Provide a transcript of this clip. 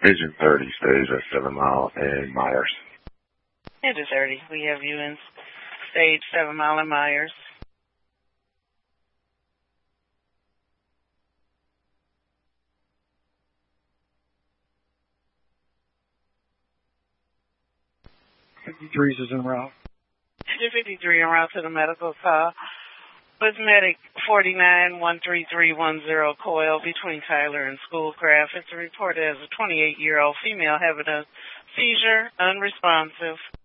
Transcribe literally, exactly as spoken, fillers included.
Agent thirty stays at seven Mile and Myers. Agent thirty, we have you in stage seven Mile and Myers. fifty-three is en route. Agent fifty-three en route to the medical call. With medic forty-nine one three three one zero Coyle between Tyler and Schoolcraft. It's reported as a twenty-eight-year-old female having a seizure, unresponsive.